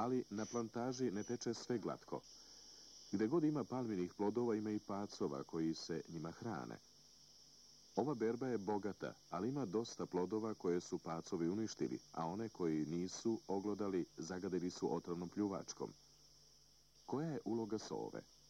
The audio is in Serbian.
Ali na plantaži ne teče sve glatko. Gde god ima palminih plodova, ima i pacova koji se njima hrane. Ova berba je bogata, ali ima dosta plodova koje su pacovi uništili, a one koji nisu oglodali zagadili su otrovnom pljuvačkom. Koja je uloga sove?